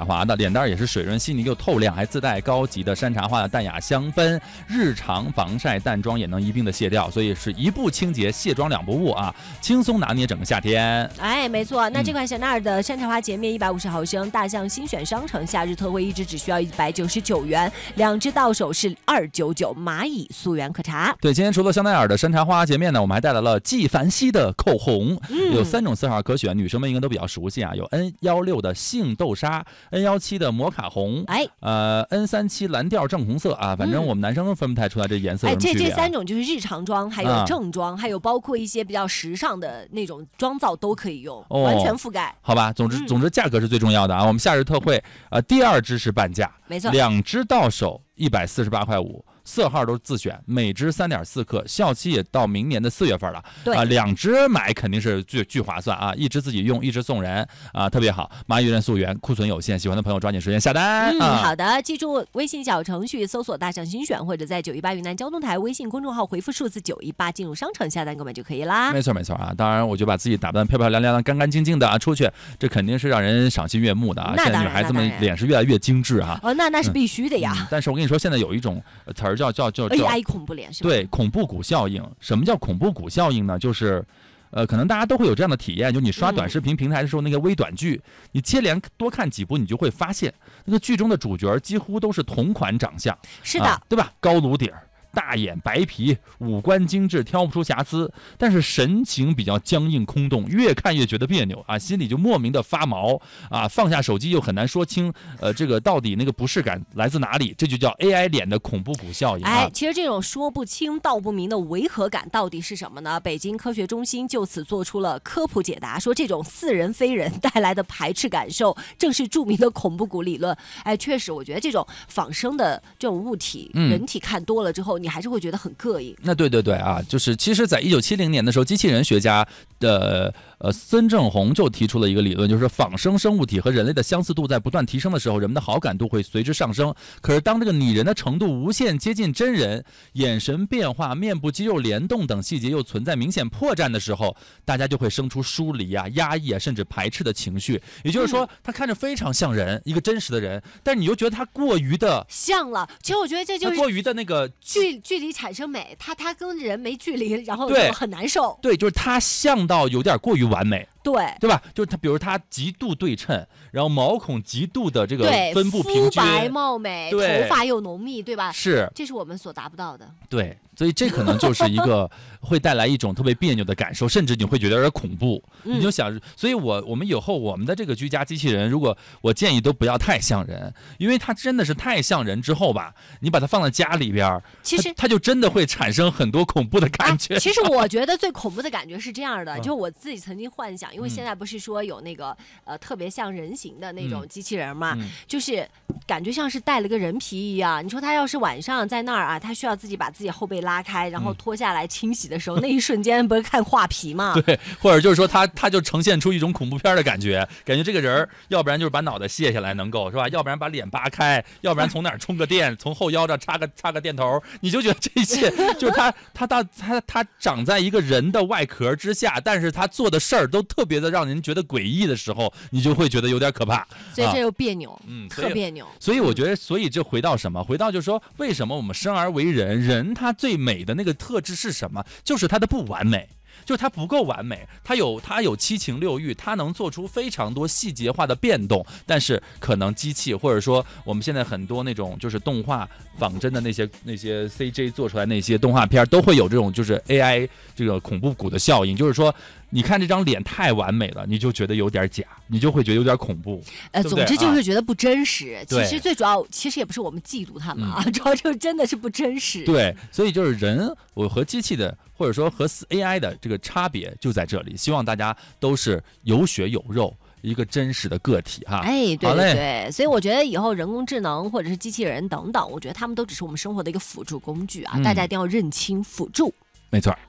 滑的，脸蛋也是水润细腻又透亮，还自带高级的山茶花的淡雅香氛，日常防晒淡妆也能一并的卸掉，所以是一步清洁，卸妆两不误啊，轻松拿捏整个夏天。 哎，没错，那这款香奈儿的山茶花洁面150毫升，大象新选商城夏日特惠，一支只需要199元，2支到手是299，蚂蚁溯源可查。 对，今天除了香奈儿的山茶花洁面呢，我们还带来了纪梵希的口红，有3种色号可选，女生们应该都比较熟悉啊，有 N16 的杏豆沙， N17的摩卡红，N37 蓝调正红色啊，反正我们男生都分不太出来这颜色有什么区别啊。 这3种就是日常妆，还有正装，还有包括一些比较时尚的那种妆造都可以用，完全覆盖。 好吧，总之价格是最重要的啊。我们夏日特惠，第2支是半价， 没错 ，2支到手148.5块，色号都是自选，每支3.4克，效期也到明年的4月份了。 对 2支买肯定是巨划算啊，1支自己用，1支送人啊，特别好。蚂蚁人溯源，库存有限，喜欢的朋友抓紧时间下单。 好的，记住微信小程序搜索大象新选，或者在918云南交通台微信公众号回复数字918进入商城下单购买就可以啦。 没错啊，当然我就把自己打扮漂漂亮亮的、干干净净的啊出去，这肯定是让人赏心悦目的啊。现在女孩子们脸是越来越精致啊。 那是必须的呀。 但是我跟你说，现在有一种词儿叫 AI 恐怖脸是吧？ 对，恐怖谷效应。什么叫恐怖谷效应呢？就是可能大家都会有这样的体验，就你刷短视频平台的时候，那个微短剧，你接连多看几部，你就会发现那个剧中的主角几乎都是同款长相， 是的， 对吧？高颅顶，大眼白皮，五官精致，挑不出瑕疵，但是神情比较僵硬空洞，越看越觉得别扭啊，心里就莫名的发毛啊，放下手机又很难说清这个到底那个不适感来自哪里，这就叫 AI 脸的恐怖谷效应啊。 其实这种说不清道不明的违和感到底是什么呢？北京科学中心就此做出了科普解答，说这种似人非人带来的排斥感受正是著名的恐怖谷理论。确实我觉得这种仿生的这种物体，人体看多了之后你还是会觉得很膈应。 那对啊，就是其实在1970年的时候，机器人学家的孙正红就提出了一个理论，就是仿生生物体和人类的相似度在不断提升的时候，人们的好感度会随之上升。可是当这个拟人的程度无限接近真人，眼神变化、面部肌肉联动等细节又存在明显破绽的时候，大家就会生出疏离啊、压抑啊，甚至排斥的情绪。也就是说，他看着非常像人，一个真实的人，但是你又觉得他过于的像了。其实我觉得这就是过于的那个距离产生美，他跟人没距离，然后就很难受。 对，就是他像到有点过于完美。对吧？就是他，比如他极度对称，然后毛孔极度的这个分布平均， 肤白貌美，头发又浓密，对吧？ 是， 这是我们所达不到的。 对，所以这可能就是一个会带来一种特别别扭的感受，甚至你会觉得有点恐怖。你就想，所以我们以后我们的这个居家机器人，如果我建议都不要太像人，因为它真的是太像人之后吧，你把它放在家里边，其实它就真的会产生很多恐怖的感觉。 其实我觉得最恐怖的感觉是这样的，就我自己曾经幻想。因为现在不是说有那个特别像人形的那种机器人嘛，就是感觉像是带了个人皮一样。你说他要是晚上在那儿啊，他需要自己把自己后背拉开，然后脱下来清洗的时候，那一瞬间不是看画皮吗？ 对，或者就是说他就呈现出一种恐怖片的感觉这个人要不然就是把脑袋卸下来能够是吧？要不然把脸扒开，要不然从哪儿充个电，从后腰这插个电头，你就觉得这一切就是他长在一个人的外壳之下，但是他做的事儿都特别的让人觉得诡异的时候，你就会觉得有点可怕， 所以这就别扭，特别扭。 所以我觉得，所以这回到什么？回到就是说，为什么我们生而为人，人他最美的那个特质是什么？就是他的不完美。就是它不够完美，它有七情六欲，它能做出非常多细节化的变动，但是可能机器或者说我们现在很多那种就是动画仿真的那些 CJ 做出来那些动画片都会有这种就是 AI 这个恐怖谷的效应，就是说你看这张脸太完美了，你就觉得有点假，你就会觉得有点恐怖。 总之就是觉得不真实。其实最主要，其实也不是我们嫉妒他们啊，主要就真的是不真实。 对，所以就是人，我和机器的，或者说和 AI 的这个差别就在这里。希望大家都是有血有肉，一个真实的个体哈。 对，所以我觉得以后人工智能或者是机器人等等，我觉得他们都只是我们生活的一个辅助工具啊，大家一定要认清辅助。 没错。